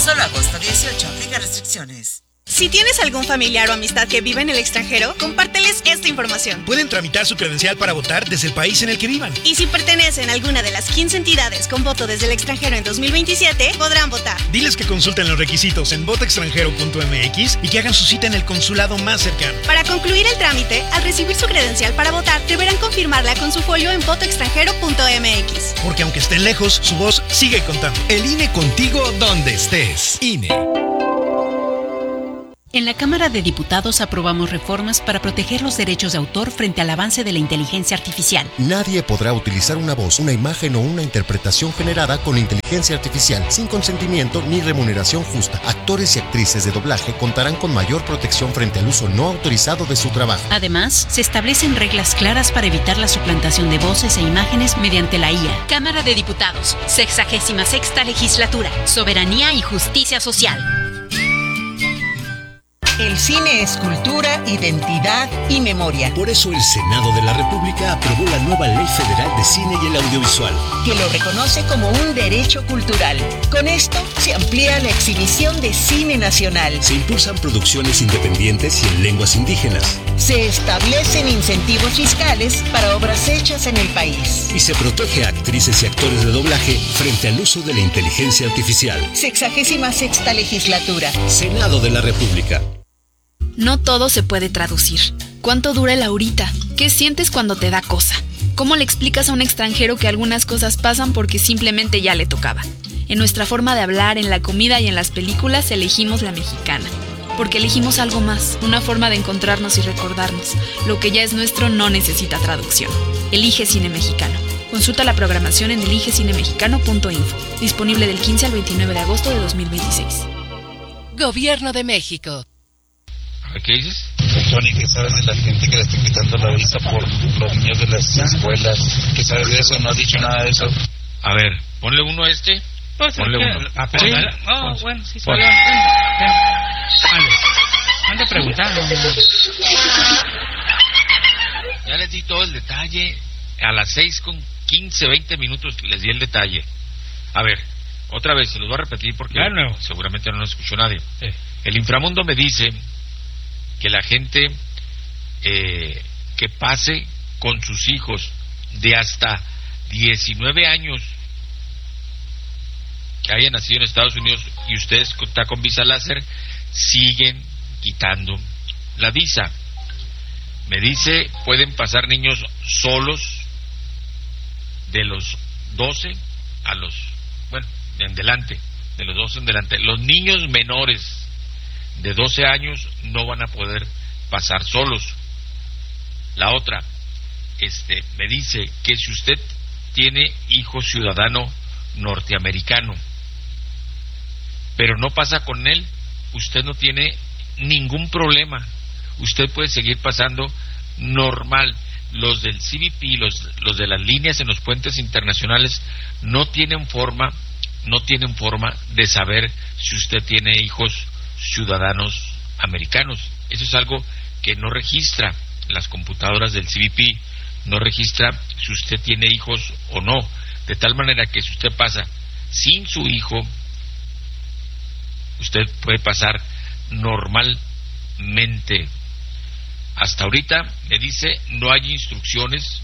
Solo agosto 18, aplica restricciones. Si tienes algún familiar o amistad que vive en el extranjero, compárteles esta información. Pueden tramitar su credencial para votar desde el país en el que vivan. Y si pertenecen a alguna de las 15 entidades con voto desde el extranjero en 2027, podrán votar. Diles que consulten los requisitos en votoextranjero.mx y que hagan su cita en el consulado más cercano. Para concluir el trámite, al recibir su credencial para votar, deberán confirmarla con su folio en votoextranjero.mx. Porque aunque estén lejos, su voz sigue contando. El INE contigo donde estés. INE. En la Cámara de Diputados aprobamos reformas para proteger los derechos de autor frente al avance de la inteligencia artificial. Nadie podrá utilizar una voz, una imagen o una interpretación generada con inteligencia artificial sin consentimiento ni remuneración justa. Actores y actrices de doblaje contarán con mayor protección frente al uso no autorizado de su trabajo. Además, se establecen reglas claras para evitar la suplantación de voces e imágenes mediante la IA. Cámara de Diputados, 66ª Legislatura, Soberanía y Justicia Social. El cine es cultura, identidad y memoria. Por eso el Senado de la República aprobó la nueva Ley Federal de Cine y el Audiovisual, que lo reconoce como un derecho cultural. Con esto se amplía la exhibición de cine nacional. Se impulsan producciones independientes y en lenguas indígenas. Se establecen incentivos fiscales para obras hechas en el país. Y se protege a actrices y actores de doblaje frente al uso de la inteligencia artificial. 66ª Legislatura. Senado de la República. No todo se puede traducir. ¿Cuánto dura el ahorita? ¿Qué sientes cuando te da cosa? ¿Cómo le explicas a un extranjero que algunas cosas pasan porque simplemente ya le tocaba? En nuestra forma de hablar, en la comida y en las películas elegimos la mexicana. Porque elegimos algo más, una forma de encontrarnos y recordarnos. Lo que ya es nuestro no necesita traducción. Elige Cine Mexicano. Consulta la programación en eligecinemexicano.info. Disponible del 15 al 29 de agosto de 2026. Gobierno de México. ¿Qué dices? Tony, ¿qué sabes de la gente que le está quitando la visa por los niños de las escuelas? ¿Qué sabes de eso? No has dicho nada de eso. A ver, ponle uno a este. Pues, ponle uno. ¿Sí? Oh, bueno, sí, salió. Ande preguntando. Ya les di todo el detalle. A las 6:15, 20 minutos les di el detalle. A ver, otra vez, se los voy a repetir porque seguramente no nos escuchó nadie. Sí. El inframundo me dice que la gente que pase con sus hijos de hasta 19 años que hayan nacido en Estados Unidos y ustedes está con visa láser, siguen quitando la visa. Me dice, pueden pasar niños solos de los 12 a los, bueno, en delante, de los 12 en delante. Los niños menores de 12 años no van a poder pasar solos. La otra, me dice que si usted tiene hijo ciudadano norteamericano, pero no pasa con él, usted no tiene ningún problema. Usted puede seguir pasando normal. Los del CBP, los de las líneas en los puentes internacionales no tienen forma de saber si usted tiene hijos ciudadanos americanos. Eso es algo que no registra las computadoras del CBP, no registra si usted tiene hijos o no, de tal manera que si usted pasa sin su hijo, usted puede pasar normalmente. Hasta ahorita me dice no hay instrucciones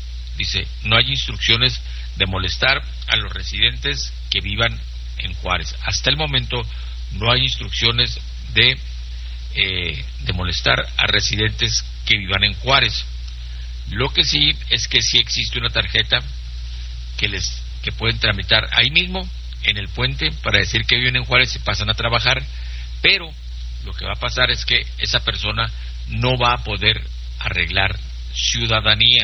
de molestar a los residentes que vivan en Juárez. Hasta el momento no hay instrucciones de molestar a residentes que vivan en Juárez. Lo que sí es que sí existe una tarjeta que pueden tramitar ahí mismo en el puente para decir que viven en Juárez y pasan a trabajar, pero lo que va a pasar es que esa persona no va a poder arreglar ciudadanía.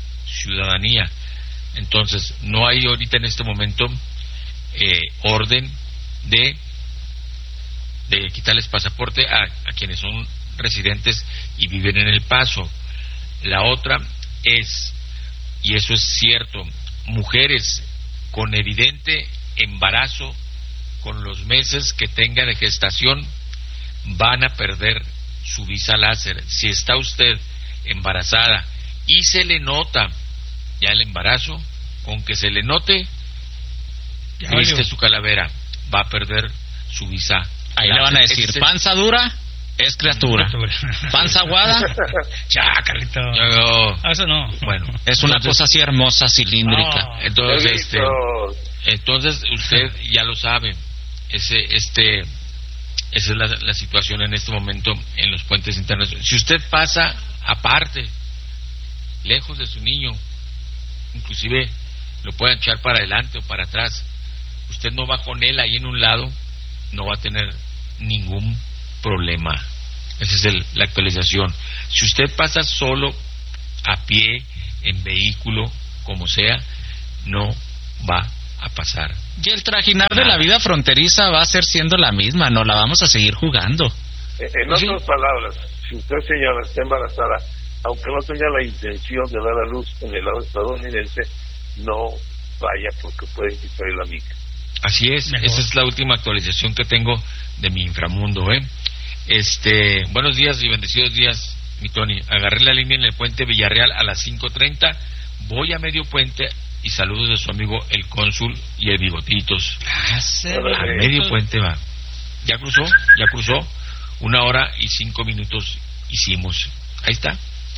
Entonces no hay ahorita en este momento orden de quitarles pasaporte a quienes son residentes y viven en El Paso. La otra es, y eso es cierto, mujeres con evidente embarazo, con los meses que tenga de gestación, van a perder su visa láser. Si está usted embarazada y se le nota ya el embarazo, con que se le note, viste su calavera, va a perder su visa. Ahí le van a decir, panza dura es criatura. Panza aguada. Ya, Carlito. Eso no. Bueno, es una cosa así hermosa, cilíndrica. Entonces usted ya lo sabe. Esa es la situación en este momento en los puentes internacionales. Si usted pasa aparte, lejos de su niño, inclusive lo pueden echar para adelante o para atrás, usted no va con él ahí en un lado, no va a tener ningún problema. Esa es la actualización. Si usted pasa solo, a pie, en vehículo, como sea, no va a pasar. Y el trajinar de la vida fronteriza va a ser siendo la misma, no la vamos a seguir jugando. En otras palabras, si usted, señora, está embarazada, aunque no tenga la intención de dar a luz en el lado estadounidense, no vaya porque puede quitarle la mica. Así es, mejor. Esa es la última actualización que tengo de mi inframundo, buenos días y bendecidos días, mi Tony. Agarré la línea en el puente Villarreal a las 5:30, voy a medio puente y saludos de su amigo el cónsul y el Bigotitos. A medio puente va. Ya cruzó, 1 hora y 5 minutos hicimos. Ahí está.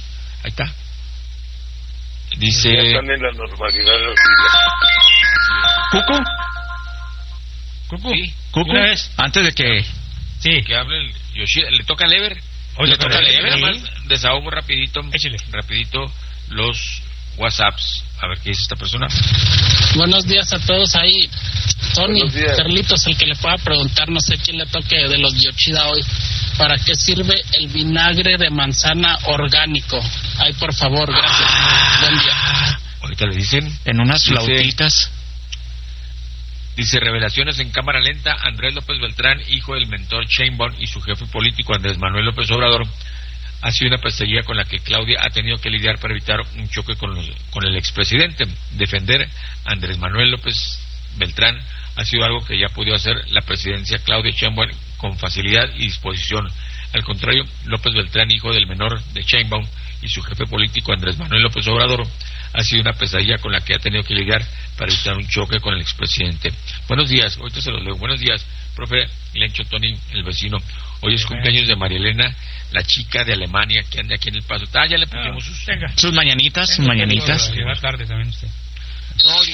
Dice... Ya están en la normalidad de los días. ¿Cucu? ¿Cucu? Antes de que... Sí. Que hable el Yoshida. ¿Le toca al Ever? ¿Le toca al Ever? Nada más desahogo rapidito los WhatsApps. A ver qué dice esta persona. Buenos días a todos ahí. Tony, Carlitos, el que le pueda preguntar, no sé quién le toque de los Yoshida hoy. ¿Para qué sirve el vinagre de manzana orgánico? Ay, por favor, gracias. Buen día. Ahorita le dicen. En unas flautitas. Dice, revelaciones en cámara lenta, Andrés López Beltrán, hijo del mentor Sheinbaum y su jefe político Andrés Manuel López Obrador, ha sido una pesadilla con la que Claudia ha tenido que lidiar para evitar un choque con el expresidente. Defender a Andrés Manuel López Beltrán ha sido algo que ya ha podido hacer la presidencia Claudia Sheinbaum con facilidad y disposición. Al contrario, López Beltrán, hijo del menor de Sheinbaum y su jefe político Andrés Manuel López Obrador, ha sido una pesadilla con la que ha tenido que lidiar para evitar un choque con el expresidente. Buenos días, ahorita se los leo. Buenos días, profe Lencho, Tony, el vecino. Hoy es cumpleaños de María Elena, la chica de Alemania que anda aquí en El Paso. Ya le pusimos sus mañanitas. Llegar tarde también usted. No,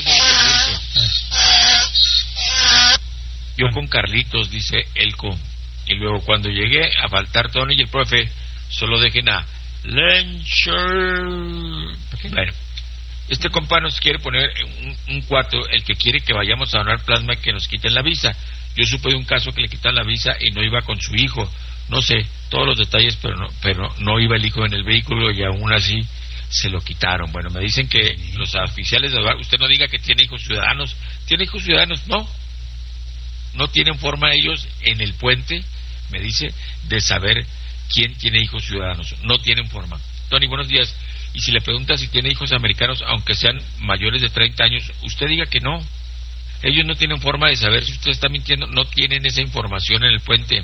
yo con Carlitos, dice Elco. Y luego cuando llegué a faltar Tony y el profe, solo dejen a Lencho. Bueno, este compa nos quiere poner un cuatro, el que quiere que vayamos a donar plasma y que nos quiten la visa. Yo supe de un caso que le quitan la visa y no iba con su hijo. No sé todos los detalles, pero no iba el hijo en el vehículo y aún así se lo quitaron. Bueno, me dicen que los oficiales de usted no diga que tiene hijos ciudadanos. ¿Tiene hijos ciudadanos? No tienen forma ellos en el puente, me dice, de saber quién tiene hijos ciudadanos. No tienen forma. Tony, buenos días. Y si le pregunta si tiene hijos americanos, aunque sean mayores de 30 años, usted diga que no. Ellos no tienen forma de saber si usted está mintiendo. No tienen esa información en el puente.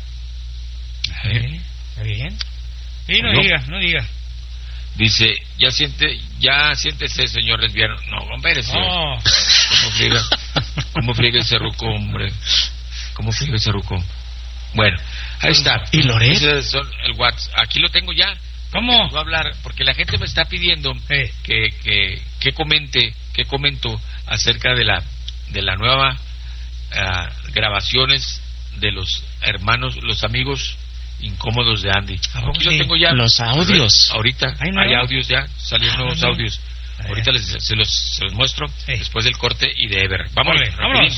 Está bien. Sí, no diga. Dice, ya siéntese, señor lesbiano. No, hombre, no. ¿Cómo friega ese ruco, hombre? ¿Cómo friega ese ruco? Bueno, ahí está. ¿Y Loret? Ese son el WhatsApp. Aquí lo tengo ya. ¿Cómo? Voy a hablar, porque la gente me está pidiendo que comento acerca de la nueva grabaciones de los hermanos, los amigos incómodos de Andy. Aquí lo tengo ya. Los audios. Ahorita hay audios ya, salieron nuevos audios. Ahorita se los muestro después del corte y de Ever. Vámonos.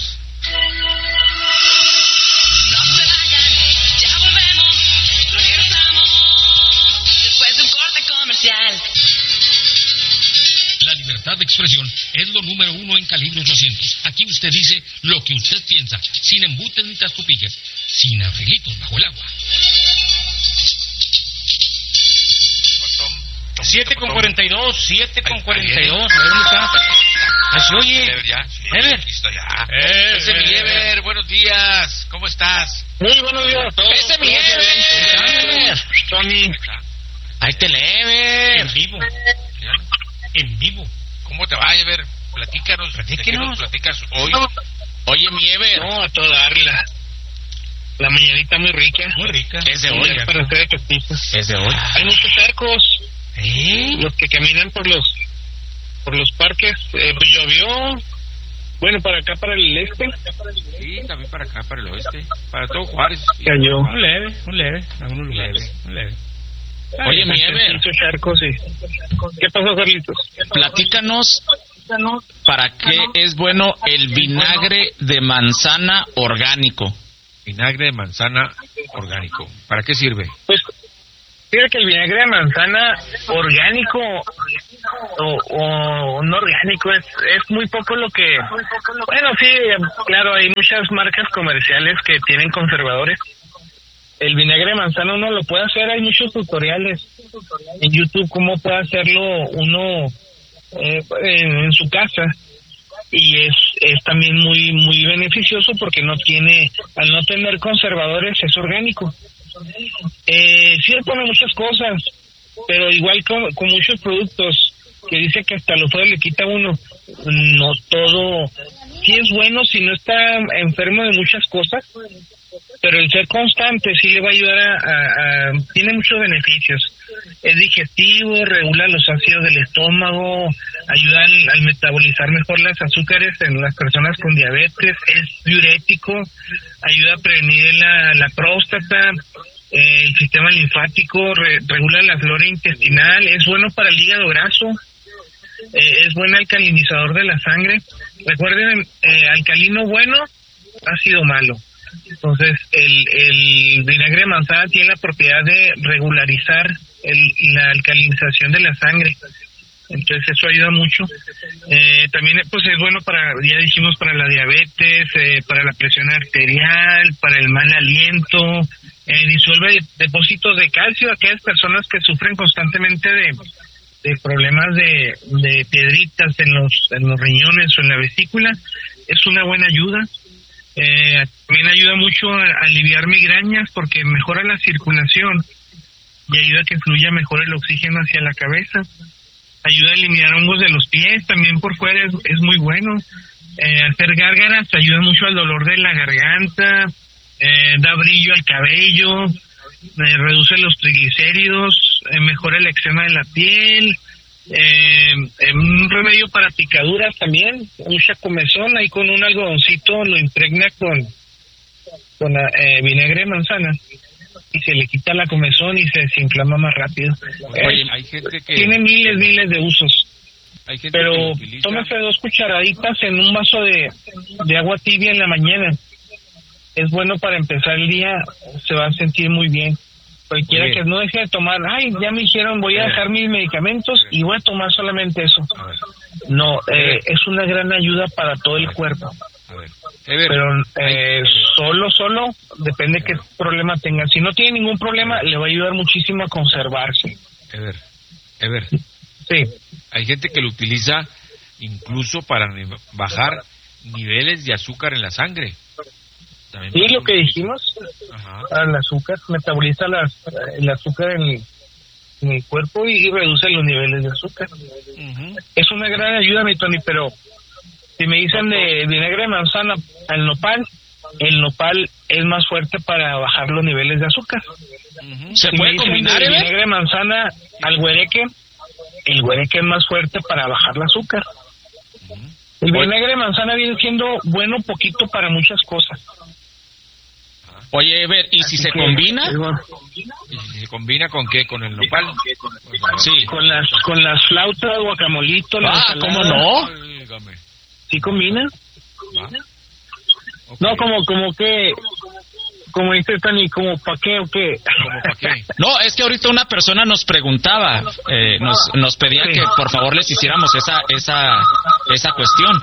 La libertad de expresión es lo número 1 en Calibre 800. Aquí usted dice lo que usted piensa, sin embutes ni tascopiques, sin arreglitos bajo el agua. 7:42. A ver, ¿dónde está? ¿Se oye? Ever. Listo ya. Ese mi Ever, buenos días. ¿Cómo estás? Muy buenos días a todos. Ese mi Ever. Tony. Ahí te Ever. En vivo. ¿Cómo te va, Ever? Platícanos. ¿De qué nos platicas hoy? Oye, mi Ever. No, a toda darla. La mañanita muy rica. Muy rica. Es de hoy. Para hacer ejercicio. Es de hoy. Hay muchos cercos. Los que caminan por los parques. Pues llovió. Bueno, para acá, para el este. Sí, también para acá, para el oeste. Para todo Juárez. Cayó. Un leve. Algunos lugares. Un leve. Oye, mi Ever. Charcos, sí. ¿Qué pasó, Carlitos? Platícanos para qué es bueno el vinagre de manzana orgánico. Vinagre de manzana orgánico. ¿Para qué sirve? Pues, fíjate que el vinagre de manzana orgánico o no orgánico es muy poco lo que... Bueno, sí, claro, hay muchas marcas comerciales que tienen conservadores. El vinagre de manzana uno lo puede hacer, hay muchos tutoriales en YouTube cómo puede hacerlo uno en su casa, y es también muy beneficioso porque al no tener conservadores es orgánico. Sí le pone muchas cosas, pero igual con muchos productos que dice que hasta lo feo le quita uno, no todo, sí es bueno si no está enfermo de muchas cosas, pero el ser constante sí le va a ayudar tiene muchos beneficios. Es digestivo, regula los ácidos del estómago, ayuda al metabolizar mejor las azúcares en las personas con diabetes, es diurético, ayuda a prevenir la próstata, el sistema linfático, regula la flora intestinal, es bueno para el hígado graso, es buen alcalinizador de la sangre. Recuerden, alcalino bueno, ácido malo. Entonces, el vinagre de manzana tiene la propiedad de regularizar la alcalinización de la sangre. Entonces, eso ayuda mucho. También, pues, es bueno ya dijimos, para la diabetes, para la presión arterial, para el mal aliento. Disuelve depósitos de calcio a aquellas personas que sufren constantemente de problemas de piedritas en los riñones o en la vesícula. Es una buena ayuda. También ayuda mucho a aliviar migrañas porque mejora la circulación y ayuda a que fluya mejor el oxígeno hacia la cabeza. Ayuda a eliminar hongos de los pies, también por fuera es muy bueno. Hacer gárgaras ayuda mucho al dolor de la garganta, da brillo al cabello, reduce los triglicéridos, mejora el eczema de la piel. Un remedio para picaduras también, mucha comezón, ahí con un algodoncito lo impregna con vinagre de manzana y se le quita la comezón y se desinflama más rápido. Oye, hay gente que tiene miles de usos, hay gente pero que utiliza... tómese 2 cucharaditas en un vaso de agua tibia en la mañana. Es bueno para empezar el día, se va a sentir muy bien. Cualquiera que no deje de tomar, ya me dijeron, voy a dejar mis medicamentos y voy a tomar solamente eso. No, es una gran ayuda para todo el cuerpo. Pero solo, depende qué problema tenga. Si no tiene ningún problema, le va a ayudar muchísimo a conservarse. Ever. Sí. Hay gente que lo utiliza incluso para bajar niveles de azúcar en la sangre. Sí, lo que dijimos, al azúcar, metaboliza el azúcar en el cuerpo y reduce los niveles de azúcar. Es una gran ayuda, mi Tony, pero si me dicen de vinagre de manzana al nopal, el nopal es más fuerte para bajar los niveles de azúcar. ¿Se puede combinar, el vinagre de manzana al güereque, el güereque es más fuerte para bajar el azúcar. El vinagre de manzana viene siendo bueno poquito para muchas cosas. Oye, Ever, ¿y si se combina? ¿Y si se combina con qué? ¿Con el nopal? Sí. Con las flautas, guacamolito. ¿Cómo no? ¿Sí combina? No, como que... Como dice Tani, ¿como para qué o qué? No, es que ahorita una persona nos preguntaba, nos pedía que por favor les hiciéramos esa cuestión.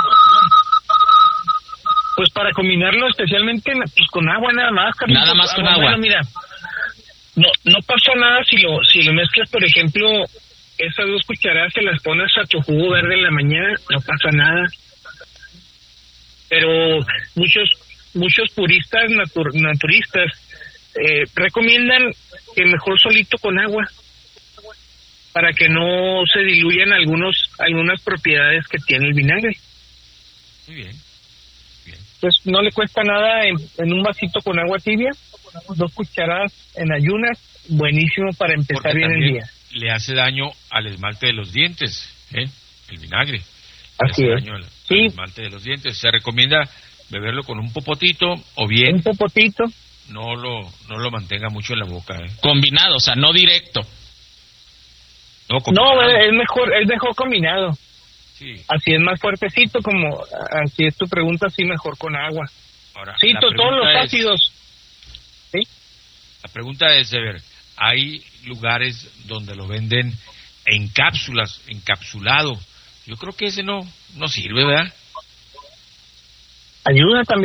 Pues para combinarlo especialmente con agua nada más. Carlitos. Nada más con agua. Bueno, mira, no pasa nada si lo mezclas, por ejemplo, esas 2 cucharadas se las pones a tu jugo verde en la mañana, no pasa nada. Pero muchos puristas naturistas recomiendan que mejor solito con agua para que no se diluyan algunas propiedades que tiene el vinagre. Muy bien. Pues no le cuesta nada en un vasito con agua tibia, 2 cucharadas en ayunas, buenísimo para empezar porque bien el día. Le hace daño al esmalte de los dientes, el vinagre. Así le es. hace daño al esmalte de los dientes. Se recomienda beberlo con un popotito o bien... Un popotito. No lo mantenga mucho en la boca. Combinado, o sea, no directo. No, es mejor combinado. Sí. Así es más fuertecito, como así es tu pregunta, sí, mejor con agua. Ahora, sí, todos los ácidos. ¿Sí? La pregunta es, de ver, hay lugares donde lo venden en cápsulas, encapsulado. Yo creo que ese no sirve, ¿verdad? Ayuda también.